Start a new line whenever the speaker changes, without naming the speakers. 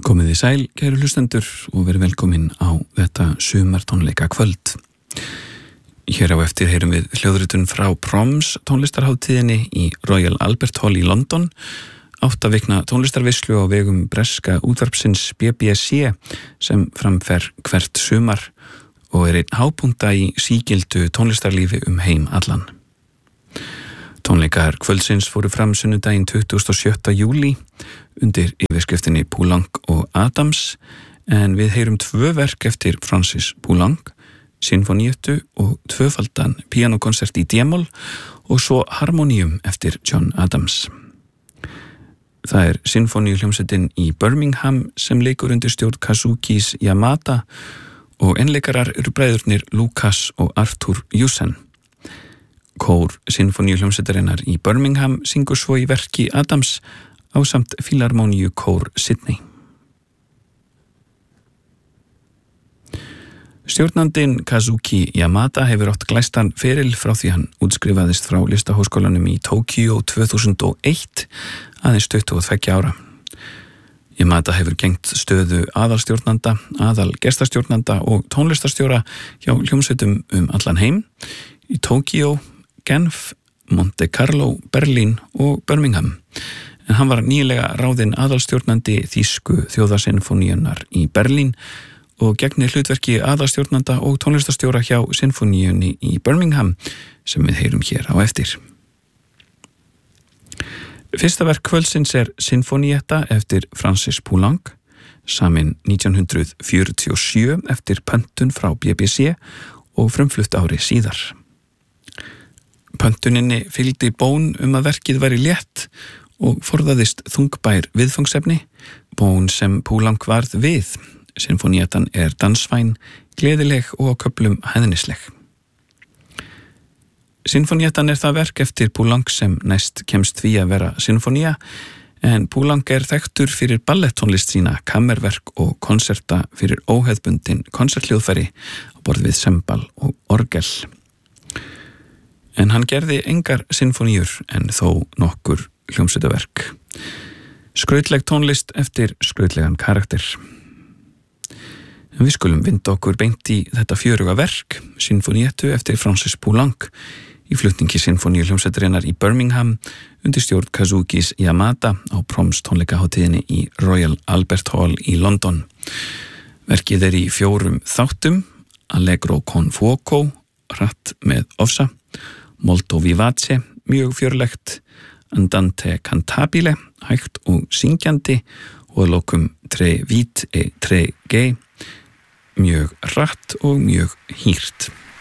Komið þið sæl, kæru hlustendur, og verið velkomin á þetta sumartónleika kvöld. Hér á eftir heyrum við hljóðritun frá Proms tónlistarhátíðinni í Royal Albert Hall í London, 8 vikna tónlistarveislu á vegum breska útvarpsins BBC sem framfer hvert sumar og einn hápunkta í sígildu tónlistarlífi heim allan. Tónleikar kvöldsins fóru fram sunnudaginn 27. júlí undir yfirskriftinni Poulenc og Adams, en við heyrum 2 verk eftir Francis Poulenc, sinfoníu og 2-faldan píanókonsert í D-moll og svo harmoníum eftir John Adams. Það er sinfoníuhljómsveitin í Birmingham sem leikur undir stjórn Kazukis Yamada og einleikarar eru bræðurnir Lucas og Arthur Jussen. Kór sinfoníuhljómsveitarinnar í Birmingham syngur svo í verki Adams ásamt Filharmoníu kór Sydney. Stjórnandinn Kazuki Yamada hefur átt glæstan feril frá því hann útskrifaðist frá listaháskólanum í Tókíó 2001, aðeins 22 ára. Yamada hefur gegnt stöðu aðalstjórnanda, aðalgestastjórnanda og tónlistarstjóra hjá hljómsveitum allan heim, í Tókíó, Genf, Monte Carlo, Berlín og Birmingham. En hann var nýlega ráðinn aðalstjórnandi þýsku þjóðarsinfoníunnar í Berlín og gegnir hlutverki aðalstjórnanda og tónlistarstjóra hjá sinfoníunni í Birmingham sem við heyrum hér á eftir. Fyrsta verk kvöldsins er Sinfonietta eftir Francis Poulenc, samin 1947 eftir pöntun frá BBC og frumflutt ári síðar. Pöntuninni fylgdi bón að verkið væri létt og forðaðist þungbær viðfangsefni, bón sem Poulenc varð við. Sinfoniettan er dansvæn, gleðileg og á köflum hæðnisleg. Sinfoniettan er það verk eftir Poulenc sem næst kemst því að vera sinfonía, en Poulenc er þekktur fyrir ballettónlist sína, kammerverk og konserta fyrir óhefðbundin konserthljóðfæri á borð við sembal og orgel. En hann gerði engar sinfoníur en þó nokkur hljómsveitaverk. Skrautleg tónlist eftir skrautlegan karakter. En við skulum vinda okkur beint í þetta fjöruga verk, Sinfoniettu eftir Francis Poulenc, í flutningi sinfoníuhljómsveitarinnar í Birmingham undir stjórn Kazukis Yamada á Proms tónleikahátíðinni í Royal Albert Hall í London. Verkið er í 4 þáttum, Allegro con fuoco, hratt með ofsa, molto vivace, mjög fjörlegt, andante cantabile, hægt og syngjandi, og að lokum tre vit e tre ge, mjög hratt og mjög hýrt.